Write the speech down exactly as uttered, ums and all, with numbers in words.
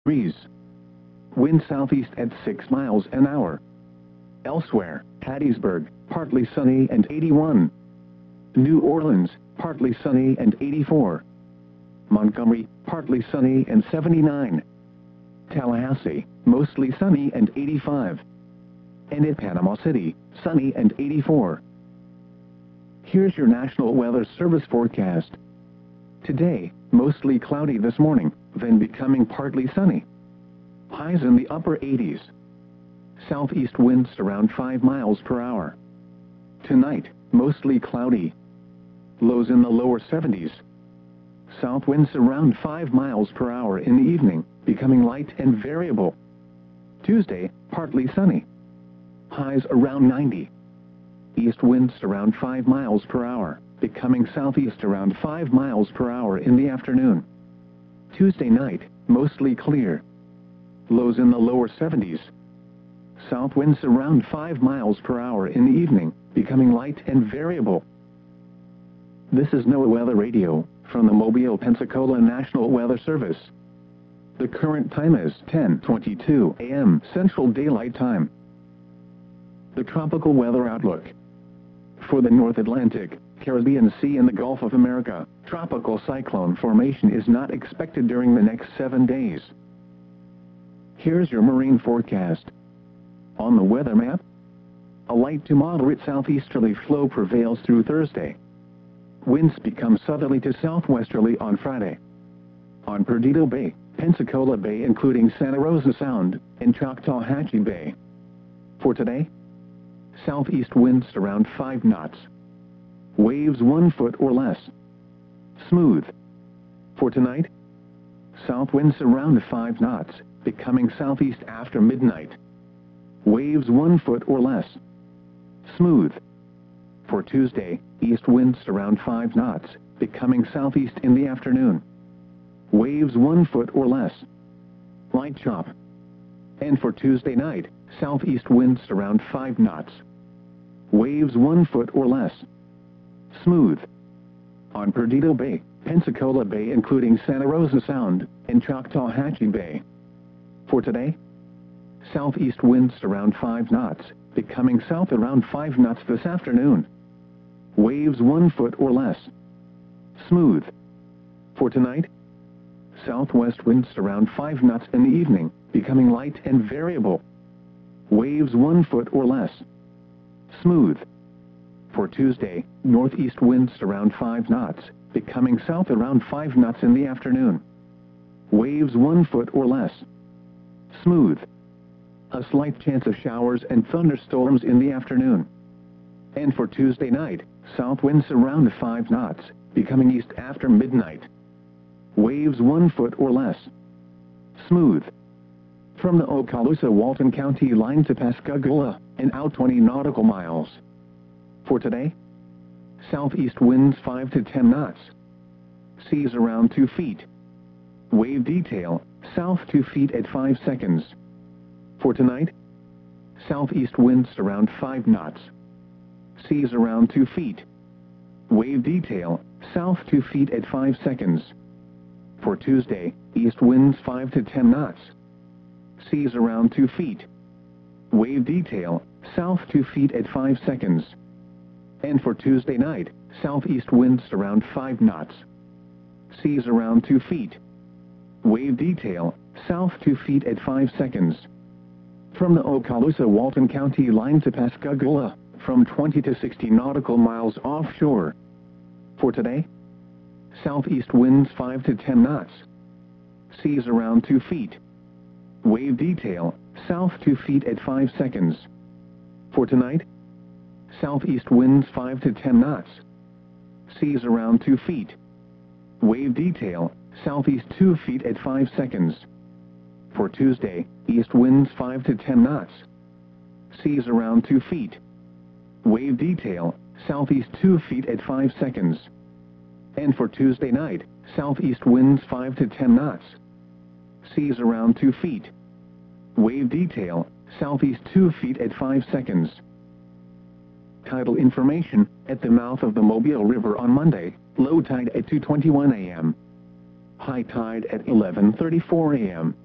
degrees. Wind southeast at six miles an hour. Elsewhere, Hattiesburg, partly sunny and eighty-one. New Orleans, partly sunny and eighty-four. Montgomery, partly sunny and seventy-nine. Tallahassee, mostly sunny and eighty-five. And in Panama City, sunny and eighty-four. Here's your National Weather Service forecast. Today, mostly cloudy this morning, then becoming partly sunny. Highs in the upper eighties. Southeast winds around five miles per hour. Tonight, mostly cloudy. Lows in the lower seventies. South winds around five miles per hour in the evening, becoming light and variable. Tuesday, partly sunny. Highs around ninety. East winds around five miles per hour, becoming southeast around five miles per hour in the afternoon. Tuesday night, mostly clear. Lows in the lower seventies. South winds around five miles per hour in the evening, becoming light and variable. This is NOAA Weather Radio, from the Mobile, Pensacola National Weather Service. The current time is ten twenty-two a m Central Daylight Time. The tropical weather outlook. For the North Atlantic, Caribbean Sea and the Gulf of America, tropical cyclone formation is not expected during the next seven days. Here's your marine forecast. On the weather map, a light to moderate southeasterly flow prevails through Thursday. Winds become southerly to southwesterly on Friday. On Perdido Bay, Pensacola Bay including Santa Rosa Sound, and Choctawhatchee Bay. For today, southeast winds around five knots. Waves one foot or less. Smooth. For tonight, south winds around five knots, becoming southeast after midnight. Waves one foot or less. Smooth. For Tuesday, east winds around five knots, becoming southeast in the afternoon. Waves one foot or less. Light chop. And for Tuesday night, southeast winds around five knots. Waves one foot or less. Smooth. On Perdido Bay, Pensacola Bay including Santa Rosa Sound, and Choctawhatchee Bay. For today, southeast winds around five knots, becoming south around five knots this afternoon. Waves one foot or less. Smooth. For tonight, southwest winds around five knots in the evening, becoming light and variable. Waves one foot or less. Smooth. For Tuesday, northeast winds around five knots, becoming south around five knots in the afternoon. Waves one foot or less. Smooth. A slight chance of showers and thunderstorms in the afternoon. And for Tuesday night, south winds around five knots, becoming east after midnight. Waves one foot or less. Smooth. From the Okaloosa-Walton County line to Pascagoula, and out twenty nautical miles. For today, southeast winds five to ten knots. Seas around two feet. Wave detail, south two feet at five seconds. For tonight, southeast winds around five knots. Seas around two feet. Wave detail, south two feet at five seconds. For Tuesday, east winds five to ten knots. Seas around two feet. Wave detail, south two feet at five seconds. And for Tuesday night, southeast winds around five knots. Seas around two feet. Wave detail, south two feet at five seconds. From the Okaloosa-Walton County line to Pascagoula, from twenty to sixty nautical miles offshore. For today, southeast winds five to ten knots. Seas around two feet. Wave detail, south two feet at five seconds. For tonight, southeast winds five to ten knots. Seas around two feet. Wave detail, southeast two feet at five seconds. For Tuesday, east winds five to ten knots. Seas around two feet. Wave detail, southeast two feet at five seconds. And for Tuesday night, southeast winds five to ten knots. Seas around two feet. Wave detail, southeast two feet at five seconds. Tidal information, at the mouth of the Mobile River on Monday, low tide at two twenty-one a m High tide at eleven thirty-four a m